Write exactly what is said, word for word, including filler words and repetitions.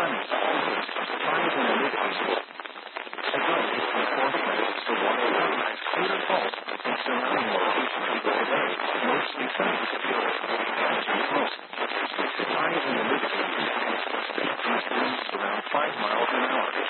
sunny. Highs in the mid-eighties. Again, it's unfortunate for waterline, Cedar Falls, and surrounding locations for today, mostly sunny. Temperatures most. Highs in the mid-eighties. East winds around five miles an hour.